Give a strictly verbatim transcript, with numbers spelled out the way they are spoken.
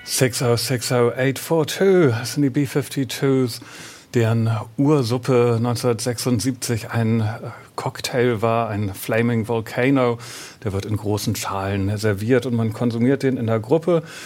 six oh six oh eight four two, das sind die B fünfundfünfziger, deren Ursuppe neunzehnhundertsechsundsiebzig ein Cocktail war, ein Flaming Volcano. Der wird in großen Schalen serviert und man konsumiert den in der Gruppe.